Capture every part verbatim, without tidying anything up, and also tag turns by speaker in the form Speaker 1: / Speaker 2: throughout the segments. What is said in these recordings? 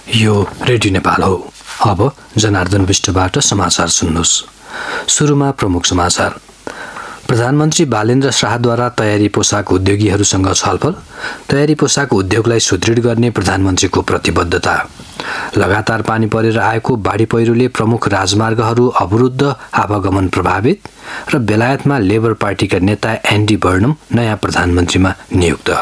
Speaker 1: यो रेडियो नेपाल हो। अब जनार्दन विष्टबाट समाचार सुन्नुहोस्। सुरुमा प्रमुख समाचार। प्रधानमन्त्री बालेन्द्र शाहद्वारा तयारी पोसाक उद्योगीहरूसँग छलफल। तयारी पोसाक उद्योगलाई सुदृढ गर्ने प्रधानमन्त्रीको प्रतिबद्धता। लगातार पानी परेर आएको बाढी पहिरोले प्रमुख राजमार्गहरू अवरुद्ध, आवागमन प्रभावित। र बेलायतमा लेबर पार्टीका नेता एन्डी बर्नम नयाँ प्रधानमन्त्रीमा नियुक्त।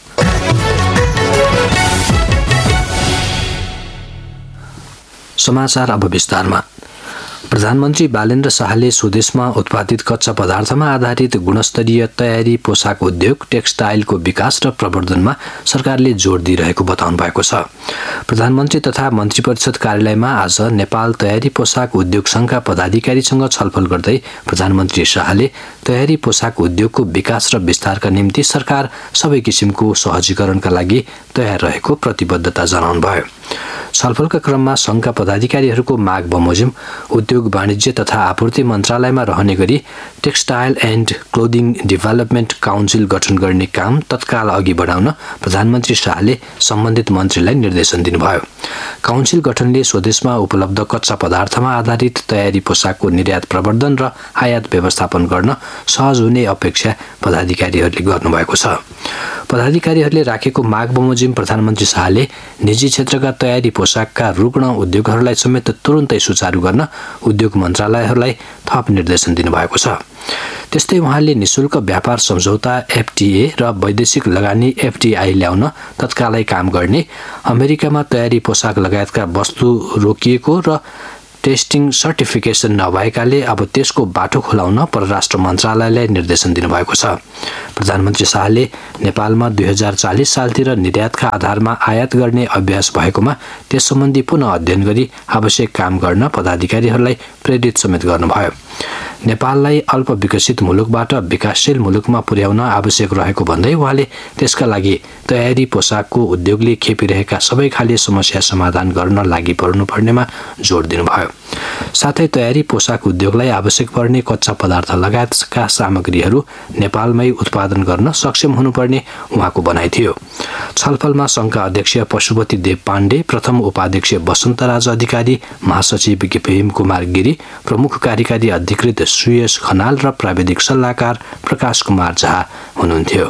Speaker 1: समाचार अब विस्तारमा। प्रधानमन्त्री बालेन्द्र शाहले स्वदेशमा उत्पादित कच्चा पदार्थमा आधारित गुणस्तरीय तयारी पोसाक उद्योग टेक्सटाइलको विकास र प्रवर्धनमा सरकारले जोड दिइरहेको बताउनु भएको छ। प्रधानमन्त्री तथा मन्त्री परिषद कार्यालयमा आज नेपाल तयारी पोसाक उद्योग संघका पदाधिकारीसँग छलफल गर्दै प्रधानमन्त्री शाहले तयारी पोसाक उद्योगको विकास र विस्तारका निम्ति सरकार सबै किसिमको सहजीकरणका लागि तयार रहेको प्रतिबद्धता जनाउनुभयो। छलफलका क्रममा संघका पदाधिकारीहरूको माग बमोजिम उद्योग वाणिज्य तथा आपूर्ति मन्त्रालयमा रहने गरी textile and clothing development council गठन गर्ने काम तत्काल अघि बढाउन प्रधानमन्त्री शाहले सम्बन्धित मन्त्रीलाई निर्देशन दिनुभयो। काउन्सिल गठनले स्वदेशमा उपलब्ध कच्चा पदार्थमा आधारित तयारी पोसाकको निर्यात प्रवर्धन र आयात व्यवस्थापन गर्न सहज हुने अपेक्षा पदाधिकारीहरूले गर्नुभएको छ। पदाधिकारीहरूले राखेको माग बमोजिम प्रधानमन्त्री शाहले निजी क्षेत्रका तयारी पोसाकका रुग्ण उद्योगहरूलाई समेत तुरुन्तै सुचारू गर्न उद्योग मन्त्रालयहरूलाई थप निर्देशन दिनुभएको छ। त्यस्तै उहाँले निशुल्क व्यापार सम्झौता एफटीए र वैदेशिक लगानी एफडीआई ल्याउन तत्कालै काम गर्ने, अमेरिकामा तयारी पोसाक लगायतका वस्तु रोकिएको र टेस्टिङ सर्टिफिकेसन नभएकाले अब त्यसको बाटो खुलाउन परराष्ट्र मन्त्रालयलाई निर्देशन दिनुभएको छ। प्रधानमन्त्री शाहले नेपालमा दुई हजार चालिस सालतिर निर्यातका आधारमा आयात गर्ने अभ्यास भएकोमा त्यस सम्बन्धी पुनः अध्ययन गरी आवश्यक काम गर्न पदाधिकारीहरूलाई प्रेरित समेत गर्नुभयो। नेपाललाई अल्प विकसित मुलुकबाट विकासशील मुलुकमा पुर्याउन आवश्यक रहेको भन्दै उहाँले त्यसका लागि तयारी पोसाकको उद्योगले खेपिरहेका सबै खाले समस्या समाधान गर्न लागि पर्नुपर्नेमा जोड दिनुभयो। साथै तयारी पोसाक उद्योगलाई आवश्यक पर्ने कच्चा पदार्थ लगायतका सामग्रीहरू नेपालमै उत्पादन गर्न सक्षम हुनुपर्ने उहाँको भनाइ थियो। छलफलमा संघका अध्यक्ष पशुपति देव पाण्डे, प्रथम उपाध्यक्ष वसन्तराज अधिकारी, महासचिव भीम कुमार गिरी, प्रमुख कार्यकारी अधिकृत सुयश खनाल र प्राविधिक सल्लाहकार प्रकाश कुमार झा हुनुहुन्थ्यो।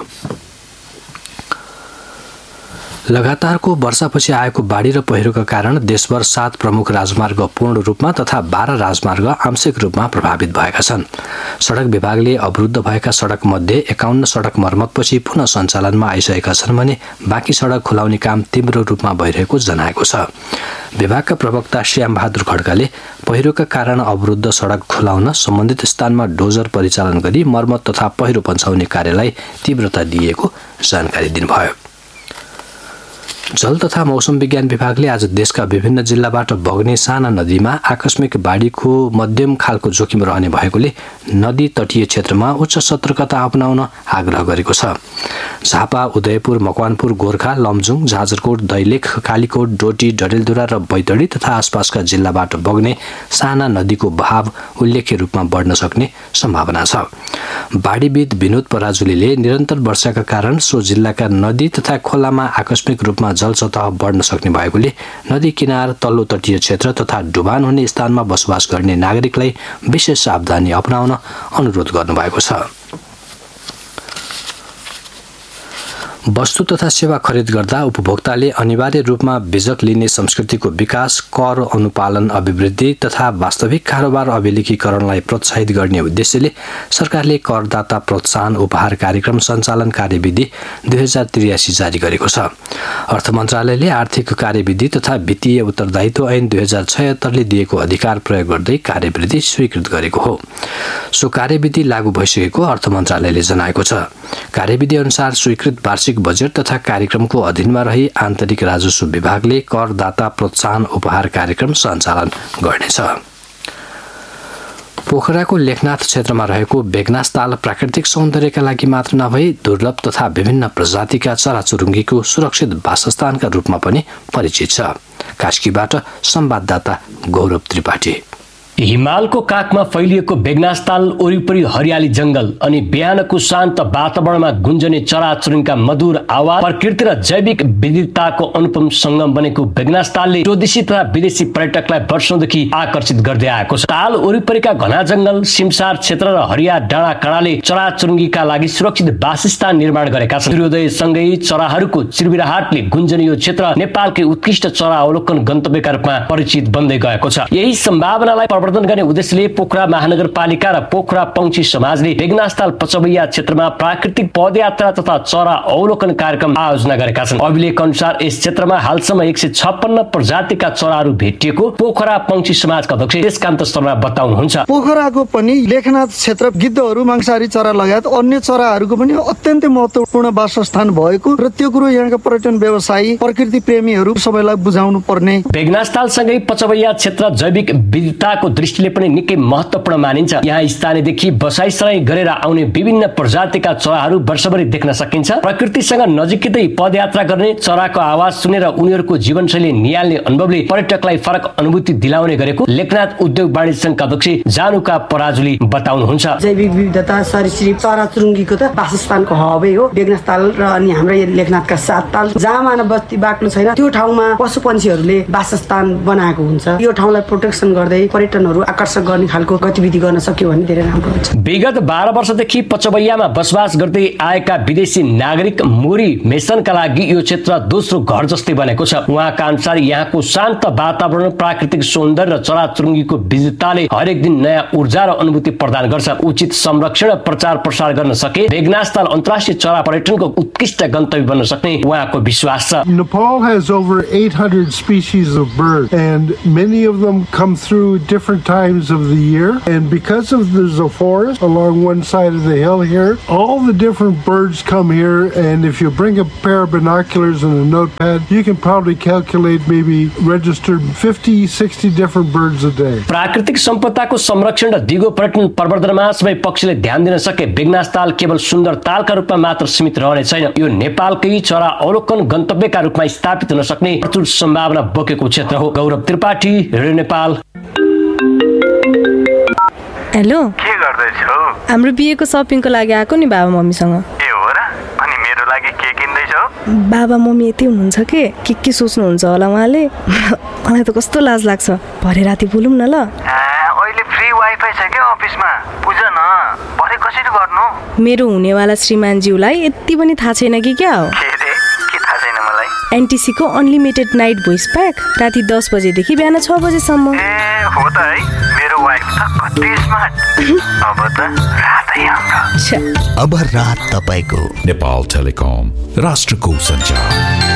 Speaker 1: लगातारको वर्षापछि आएको बाढी र पहिरोका कारण देशभर सात प्रमुख राजमार्ग पूर्ण रूपमा तथा बाह्र राजमार्ग आंशिक रूपमा प्रभावित भएका छन्। सडक विभागले अवरुद्ध भएका सडक मध्ये एकाउन्न सडक मर्मतपछि पुनः सञ्चालनमा आइसकेका छन् भने बाँकी सडक खुलाउने काम तीव्र रूपमा भइरहेको जनाएको छ। विभागका प्रवक्ता श्याम बहादुर खड्काले पहिरोका कारण अवरुद्ध सडक खुलाउन सम्बन्धित स्थानमा डोजर परिचालन गरी मर्मत तथा पहिरो पन्छाउने कार्यलाई तीव्रता दिएको जानकारी दिनुभयो। जल तथा मौसम विज्ञान विभागले आज देशका विभिन्न जिल्लाबाट बग्ने साना नदीमा आकस्मिक बाढीको मध्यम खालको जोखिम रहने भएकोले नदी तटीय क्षेत्रमा उच्च सतर्कता अपनाउन आग्रह गरेको छ। झापा, उदयपुर, मकवानपुर, गोर्खा, लमजुङ, जाजरकोट, दैलेख, कालीकोट, डोटी, डडेलधुरा र बैतडी तथा आसपासका जिल्लाबाट बग्ने साना नदीको बहाव उल्लेख्य रूपमा बढ्न सक्ने सम्भावना छ। बाढीविद विनोद पराजुलीले निरन्तर वर्षाका कारण सो जिल्लाका नदी तथा खोलामा आकस्मिक रूपमा जलसतह बढ्न सक्ने भएकोले नदी किनार, तल्लो तटीय क्षेत्र तथा डुबान हुने स्थानमा बसोबास गर्ने नागरिकलाई विशेष सावधानी अपनाउन अनुरोध गर्नुभएको छ। वस्तु तथा सेवा खरिद गर्दा उपभोक्ताले अनिवार्य रूपमा बिजक लिने संस्कृतिको विकास, कर अनुपालन अभिवृद्धि तथा वास्तविक कारोबार अभिलेखीकरणलाई प्रोत्साहित गर्ने उद्देश्यले सरकारले करदाता प्रोत्साहन उपहार कार्यक्रम सञ्चालन कार्यविधि दुई हजार त्रियासी जारी गरेको छ। अर्थ मन्त्रालयले आर्थिक कार्यविधि तथा वित्तीय उत्तरदायित्व ऐन दुई हजार छयत्तरले दिएको अधिकार प्रयोग गर्दै कार्यविधि स्वीकृत गरेको हो। सो कार्यविधि लागू भइसकेको अर्थ मन्त्रालयले जनाएको छ। कार्यविधि अनुसार स्वीकृत वार्षिक बजेट तथा कार्यक्रमको अधीनमा रही आन्तरिक राजस्व विभागले करदाता प्रोत्साहन उपहार कार्यक्रम सञ्चालन गर्नेछ। पोखराको लेखनाथ क्षेत्रमा रहेको बेगनास ताल प्राकृतिक सौन्दर्यका लागि मात्र नभई दुर्लभ तथा विभिन्न प्रजातिका चराचुरुङ्गीको सुरक्षित वासस्थानका रूपमा पनि परिचित छ। कास्कीबाट संवाददाता गौरव त्रिपाठी।
Speaker 2: हिमालको काखमा फैलिएको बेगनासताल वरिपरि हरियाली जंगल अनि बिहानको शान्त वातावरणमा गुन्जने चराचुरुङ्गीका मधुर आवाज, प्रकृति र जैविक विविधताको अनुपम संगम बनेको बेगनासतालले स्वदेशी तथा विदेशी पर्यटकलाई वर्षौंदेखि आकर्षित गर्दै आएको छ। ताल वरिपरिका घना जंगल, सिमसार क्षेत्र र हरिया डाँडा काँडाले चराचुरुङ्गीका लागि सुरक्षित वासस्थान निर्माण गरेका छन्। सूर्योदयसँगै चराहरूको चिरबिराहटले गुन्जने यो क्षेत्र नेपालकै उत्कृष्ट चरा अवलोकन गन्तव्यका रूपमा परिचित बन्दै गएको छ। यही सम्भावनालाई प्रवर्धन गर्ने उद्देश्यले पोखरा महानगरपालिका र पोखरा पंक्षी समाजले बेगनासताल पचवैया क्षेत्रमा प्राकृतिक पदयात्रा तथा चरा अवलोकन कार्यक्रम आयोजना गरेका छन्। अभिलेख अनुसार यस क्षेत्रमा हालसम्म एक सय छप्पन्न प्रजातिका चराहरू भेटिएको पोखरा पंक्षी समाजका अध्यक्ष देशकान्त शर्मा बताउनुहुन्छ।
Speaker 3: पोखराको पनि लेखनाथ क्षेत्र गिद्धहरू, मांसाहारी चरा लगायत अन्य चराहरूको पनि अत्यन्तै महत्त्वपूर्ण वासस्थान भएको र त्यो कुरो यहाँका पर्यटन व्यवसायी, प्रकृति प्रेमीहरू सबैलाई बुझाउनु पर्ने।
Speaker 2: बेगनासताल सँगै पचवैया क्षेत्र जैविक विविधताको दृष्टिले पनि निकै महत्त्वपूर्ण मानिन्छ। यहाँ स्थानीयदेखि बसाइसराई गरेर आउने विभिन्न प्रजातिका चराहरू वर्षभरि देख्न सकिन्छ। प्रकृतिसँग नजिकै पदयात्रा गर्ने, चराको आवाज सुनेर उनीहरूको जीवनशैली निहाल्ने अनुभवले पर्यटकलाई फरक अनुभूति दिलाउने गरेको लेखनाथ उद्योग वाणिज्य संघका अध्यक्ष जानुका पराजुली बताउनुहुन्छ।
Speaker 4: जैविक विविधता, सरीसृप, चराचुरुङ्गीको त वासस्थानको हबै हो बेगनासताल र अनि हाम्रो लेखनाथका सात ताल। जहाँ मानव बस्ती बाक्लो छैन त्यो ठाउँमा पशु पन्छीहरूले वासस्थान बनाएको हुन्छ। यो ठाउँलाई प्रोटेक्सन गर्दै पर्यटनहरू आकर्षक गर्ने खालको गतिविधि गर्न सक्यो भने धेरै राम्रो हुन्छ।
Speaker 2: विगत बाह्र वर्षदेखि पचवैयामा बसोबास गर्दै आएका विदेशी नागरिक मोरी मेसनका लागि यो क्षेत्र दोस्रो घर जस्तै बनेको छ। उहाँका अनुसार यहाँको शान्त वातावरण, प्राकृतिक सौन्दर्य र चराचुरुङ्गीको विविधताले हरेक दिन नयाँ ऊर्जा र अनुभूति प्रदान गर्छ। उचित संरक्षण र प्रचार प्रसार गर्न सके बेगनासताल अन्तर्राष्ट्रिय चरा पर्यटनको उत्कृष्ट गन्तव्य बन्न सक्ने उहाँको विश्वास छ।
Speaker 5: Nepal has over eight hundred species of birds and many of them come through different times of the year, and because of there's a forest along one side of the hill here, all the different birds come here, and if you bring a pair of binoculars and a notepad, you can probably calculate maybe register fifty sixty different birds a day.
Speaker 2: प्राकृतिक सम्पदाको संरक्षण र दिगो पर्यटन प्रवर्धनमा सबै पक्षले ध्यान दिन सके बेगनासताल केवल सुन्दर तालका रूपमा मात्र सीमित रहने छैन। यो नेपालकै चरा अवलोकन गन्तव्यका रूपमा स्थापित हुन सक्ने प्रचुर सम्भावना बोकेको क्षेत्र हो। गौरव त्रिपाठी, रेडियो नेपाल।
Speaker 6: हेलो,
Speaker 7: के गर्दैछौ?
Speaker 6: हाम्रो बिहेको सपिङको लागि आएको नि बाबा मम्मीसँग।
Speaker 7: ए हो र? अनि मेरो लागि के किन्दैछौ?
Speaker 6: बाबा मम्मी यति हुनुहुन्छ के के के सोच्नुहुन्छ होला उहाँले। मलाई त कस्तो लाज लाग्छ। भरे राति बोलौँ न ल।
Speaker 7: अहिले फ्री वाइफाई छ के अफिसमा? बुझ न, भरे कसरी गर्नु?
Speaker 6: मेरो हुनेवाला श्रीमानज्यूलाई यति पनि थाहा छैन कि क्या हो?
Speaker 7: के रे? के थाहा छैन मलाई?
Speaker 6: एनटीसी को अनलिमिटेड नाइट भोइस प्याक राति दस बजेदेखि बिहान छ बजेसम्म।
Speaker 7: ए हो त है, मेरो वाइफ त कति स्मार्ट। अब त रातै हाम्रो।
Speaker 8: अब रात तपाईको नेपाल टेलिकम, राष्ट्रको सञ्चार।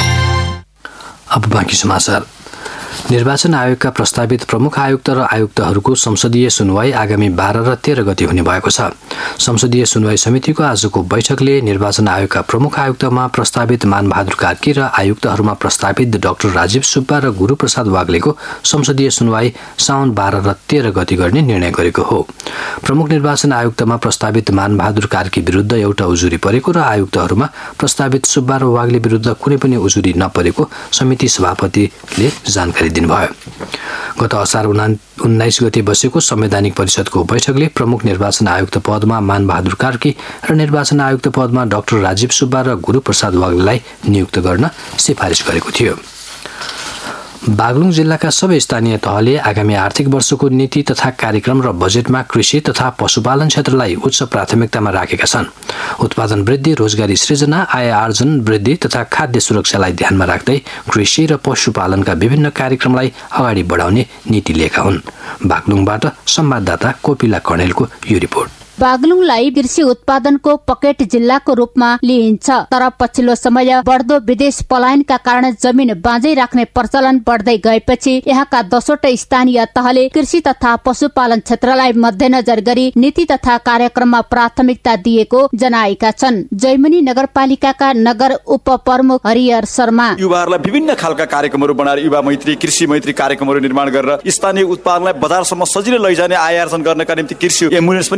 Speaker 1: अब बाँकी समाचार। निर्वाचन आयोगका प्रस्तावित प्रमुख आयुक्त र आयुक्तहरूको संसदीय सुनवाई आगामी बाह्र र तेह्र गते हुने भएको छ। संसदीय सुनवाई समितिको आजको बैठकले निर्वाचन आयोगका प्रमुख आयुक्तमा प्रस्तावित मानबहादुर कार्की र आयुक्तहरूमा प्रस्तावित डाक्टर राजीव सुब्बा र गुरुप्रसाद वाग्लेको संसदीय सुनवाई साउन बाह्र र तेह्र गते गर्ने निर्णय गरेको हो। प्रमुख निर्वाचन आयुक्तमा प्रस्तावित मानबहादुर कार्की विरुद्ध एउटा उजुरी परेको र आयुक्तहरूमा प्रस्तावित सुब्बा र वाग्ले विरुद्ध कुनै पनि उजुरी नपरेको समिति सभापतिले जानकारी दिनुभयो। गत असार उन्नाइस गते बसेको संवैधानिक परिषदको बैठकले प्रमुख निर्वाचन आयुक्त पदमा मानबहादुर कार्की र निर्वाचन आयुक्त पदमा डाक्टर राजीव सुब्बा र गुरुप्रसाद वाग्लेलाई नियुक्त गर्न सिफारिस गरेको थियो। बागलुङ जिल्लाका सबै स्थानीय तहले आगामी आर्थिक वर्षको नीति तथा कार्यक्रम र बजेटमा कृषि तथा पशुपालन क्षेत्रलाई उच्च प्राथमिकतामा राखेका छन्। उत्पादन वृद्धि, रोजगारी सृजना, आय आर्जन वृद्धि तथा खाद्य सुरक्षालाई ध्यानमा राख्दै कृषि र पशुपालनका विभिन्न कार्यक्रमलाई अगाडि बढाउने नीति लिएका हुन्। बागलुङबाट संवाददाता कोपिला कणेलको यो रिपोर्ट।
Speaker 9: बागलुङलाई कृषि उत्पादनको पकेट जिल्लाको रूपमा लिइन्छ, तर पछिल्लो समय बढ्दो विदेश पलायनका कारण जमिन बाँझै राख्ने प्रचलन बढ्दै गएपछि यहाँका दसवटा स्थानीय तहले कृषि तथा पशुपालन क्षेत्रलाई मध्यनजर गरी नीति तथा कार्यक्रममा प्राथमिकता दिएको जनाएका छन्। जैमनी नगरपालिकाका नगर उपप्रमुख हरिहर शर्मा
Speaker 10: युवाहरूलाई विभिन्न खालका कार्यक्रमहरू बनाएर युवा मैत्री, कृषि मैत्री कार्यक्रमहरू निर्माण गरेर स्थानीय उत्पादनलाई बजारसम्म सजिलै लैजाने, आय आर्जन गर्नका निम्ति कृषि एम्बुलेन्स पनि हामीले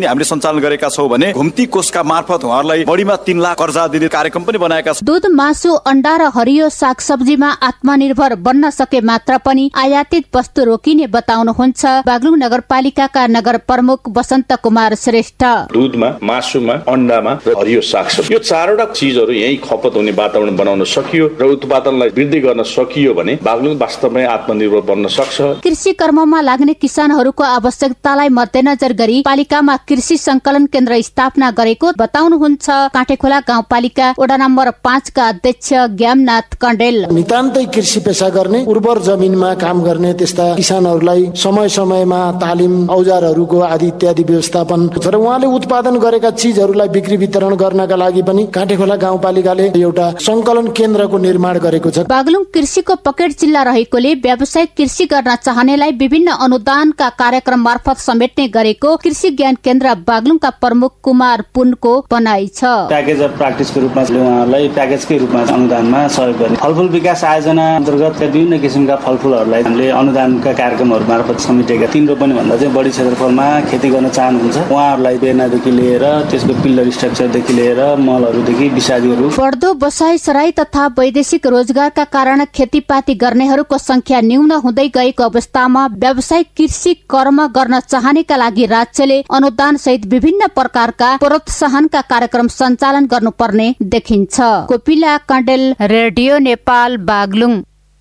Speaker 10: सञ्चालन गरेका छौँ भने घुम्ती कोषका मार्फत उहाँहरूलाई बढीमा तीन लाख कर्जा दिने कार्यक्रम पनि बनाएका छौँ।
Speaker 9: दूध, मासु, अन्डा र हरियो सागसब्जीमा आत्मनिर्भर बन्न सके मात्र पनि आयातित वस्तु रोकिने बताउनुहुन्छ बागलुङ नगरपालिकाका नगर प्रमुख वसन्त कुमार श्रेष्ठ।
Speaker 11: दूधमा, मासुमा, अन्डामा र हरियो सागसब्जी यो चारवटा चीजहरू यही खपत हुने वातावरण बनाउन सकियो र उत्पादनलाई वृद्धि गर्न सकियो भने बागलुङ वास्तवमै आत्मनिर्भर बन्न सक्छ।
Speaker 9: कृषि कर्ममा लाग्ने किसानहरूको आवश्यकतालाई मध्यनजर गरी पालिकामा कृषि संकलन केन्द्र स्थापना गरेको बताउनुहुन्छ काँटेखोला गाउँपालिका वडा नम्बर पाँचका अध्यक्ष ज्ञामनाथ कण्डेल।
Speaker 12: नितान्तै कृषि पेशा गर्ने, उर्वर जमिनमा काम गर्ने त्यस्ता किसानहरूलाई समय समयमा तालिम, औजारहरूको आदि इत्यादि व्यवस्थापन र उहाँले उत्पादन गरेका चीजहरूलाई बिक्री वितरण गर्नका लागि पनि काँटेखोला गाउँपालिकाले एउटा संकलन केन्द्रको निर्माण गरेको छ।
Speaker 9: बागलुङ कृषिको पकेट जिल्ला रहेकोले व्यावसायिक कृषि गर्न चाहनेलाई विभिन्न अनुदानका कार्यक्रम मार्फत समेट्ने गरेको कृषि ज्ञान केन्द्र बागलुङका प्रमुख कुमार पुनको भनाइ छ।
Speaker 13: प्याकेज अफ प्र्याक्टिसको रूपमा उहाँहरूलाई प्याकेजकै रूपमा अनुदानमा सहयोग गर्ने फलफुल विकास आयोजना अन्तर्गत विभिन्न किसिमका फलफुलहरूलाई हामीले अनुदानका कार्यक्रमहरू मार्फत समेटेका तीन रोपनी भन्दा चाहिँ बढी क्षेत्रफलमा खेती गर्न चाहनुहुन्छ उहाँहरूलाई बेर्नादेखि लिएर त्यसको पिल्लर स्ट्रक्चरदेखि लिएर मलहरूदेखि विषादीहरू।
Speaker 9: बढ्दो बसाई सराई तथा वैदेशिक रोजगारका कारण खेतीपाती गर्नेहरूको संख्या न्यून हुँदै गएको अवस्थामा व्यावसायिक कृषि कर्म गर्न चाहनेका लागि राज्यले अनुदान सहित विभिन्न प्रकारका प्रोत्साहनका कार्यक्रम सञ्चालन गर्नुपर्ने देखिन्छ। कोपिला कण्डेल, रेडियो नेपाल, बागलुङ।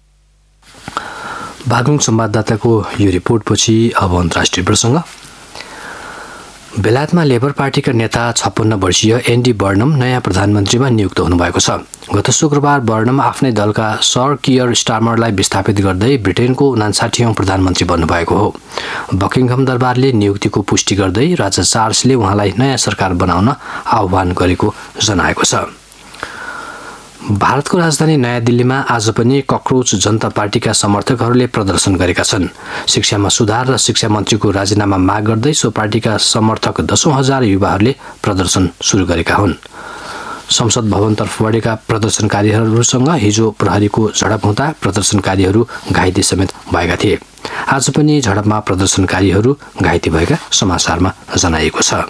Speaker 1: बागलुङ संवाददाताको यो रिपोर्टपछि अब अन्तर्राष्ट्रिय प्रसङ्ग। बेलायतमा लेबर पार्टीका नेता छप्पन्न वर्षीय एन्डी बर्नम नयाँ प्रधानमन्त्रीमा नियुक्त हुनुभएको छ। गत शुक्रबार बर्नम आफ्नै दलका सर कियर स्टार्मरलाई विस्थापित गर्दै ब्रिटेनको उनासाठीऔं प्रधानमन्त्री बन्नुभएको हो। बकिङहम दरबारले नियुक्तिको पुष्टि गर्दै राजा चार्ल्सले उहाँलाई नयाँ सरकार बनाउन आह्वान गरेको जनाएको छ। भारतको राजधानी नयाँ दिल्लीमा आज पनि कक्रोच जनता पार्टीका समर्थकहरूले प्रदर्शन गरेका छन्। शिक्षामा सुधार र शिक्षा मन्त्रीको राजीनामा माग गर्दै सो पार्टीका समर्थक दशौं हजार युवाहरूले प्रदर्शन सुरु गरेका हुन्। संसद भवनतर्फ बढेका प्रदर्शनकारीहरूसँग हिजो प्रहरीको झडप हुँदा प्रदर्शनकारीहरू घाइते समेत भएका थिए। आज पनि झडपमा प्रदर्शनकारीहरू घाइते भएका समाचारमा जनाइएको छ।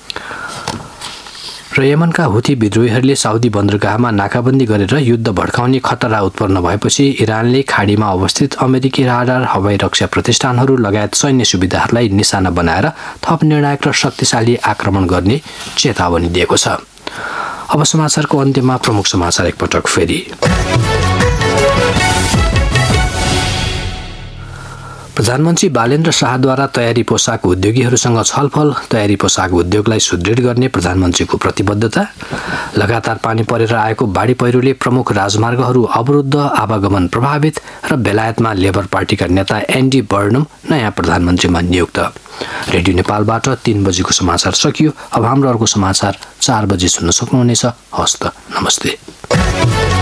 Speaker 1: र यमनका हुथी विद्रोहीहरूले साउदी बन्दरगाहमा नाकाबन्दी गरेर युद्ध भड्काउने खतरा उत्पन्न भएपछि इरानले खाडीमा अवस्थित अमेरिकी राडार, हवाई रक्षा प्रतिष्ठानहरू लगायत सैन्य सुविधाहरूलाई निशाना बनाएर थप निर्णायक र शक्तिशाली आक्रमण गर्ने चेतावनी दिएको छ। अब समाचारको अन्त्यमा प्रमुख समाचार एकपटक फेरि। प्रधानमन्त्री बालेन्द्र शाहद्वारा तयारी पोसाक उद्योगीहरूसँग छलफल, तयारी पोसाक उद्योगलाई सुदृढ गर्ने प्रधानमन्त्रीको प्रतिबद्धता। लगातार पानी परेर आएको बाढी पहिरोले प्रमुख राजमार्गहरू अवरुद्ध, आवागमन प्रभावित र बेलायतमा लेबर पार्टीका नेता एन्डी बर्नम नयाँ प्रधानमन्त्रीमा नियुक्त। रेडियो नेपालबाट तीन बजेको समाचार सकियो। अब हाम्रो अर्को समाचार चार बजे सुन्न सक्नुहुनेछ। हस्त नमस्ते।